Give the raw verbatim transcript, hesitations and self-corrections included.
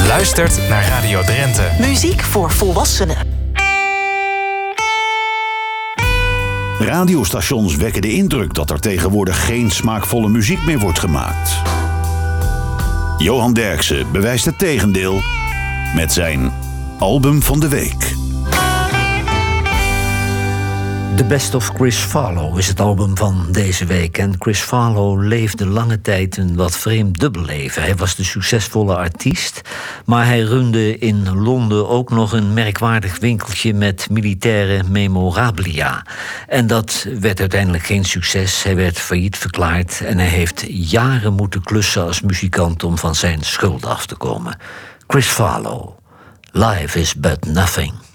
luistert naar Radio Drenthe. Muziek voor volwassenen. Radiostations wekken de indruk dat er tegenwoordig geen smaakvolle muziek meer wordt gemaakt. Johan Derksen bewijst het tegendeel met zijn album van de week. The Best of Chris Farlowe is het album van deze week. En Chris Farlowe leefde lange tijd een wat vreemd dubbelleven. Hij was de succesvolle artiest, maar hij runde in Londen ook nog een merkwaardig winkeltje met militaire memorabilia. En dat werd uiteindelijk geen succes. Hij werd failliet verklaard en hij heeft jaren moeten klussen als muzikant om van zijn schulden af te komen. Chris Farlowe, Life is but nothing.